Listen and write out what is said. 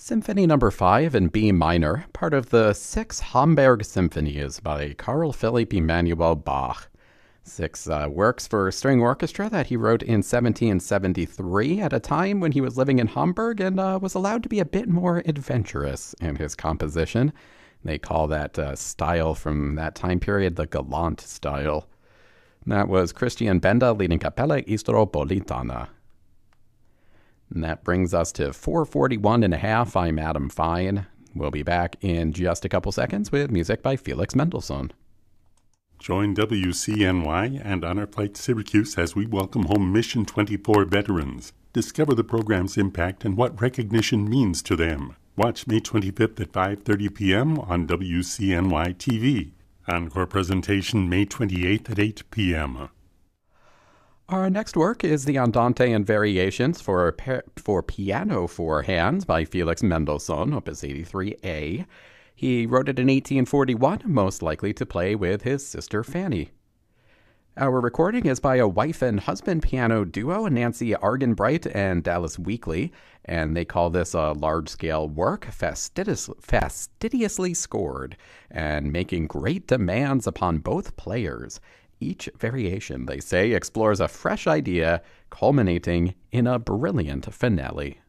Symphony Number 5 in B minor, part of the 6 Hamburg Symphonies by Carl Philipp Emanuel Bach. 6 works for string orchestra that he wrote in 1773 at a time when he was living in Hamburg and was allowed to be a bit more adventurous in his composition. They call that style from that time period the Galant style. That was Christian Benda leading Capella Istropolitana. And that brings us to 4:41 and a half. I'm Adam Fine. We'll be back in just a couple seconds with music by Felix Mendelssohn. Join WCNY and Honor Flight Syracuse as we welcome home Mission 24 veterans. Discover the program's impact and what recognition means to them. Watch May 25th at 5:30 p.m. on WCNY TV. Encore presentation May 28th at 8 p.m. Our next work is the Andante and Variations for Piano for Hands by Felix Mendelssohn, Opus 83A. He wrote it in 1841, most likely to play with his sister Fanny. Our recording is by a wife and husband piano duo, Nancy Argenbright and Dallas Weekly, and they call this a large-scale work, fastidiously scored, and making great demands upon both players. Each variation, they say, explores a fresh idea, culminating in a brilliant finale.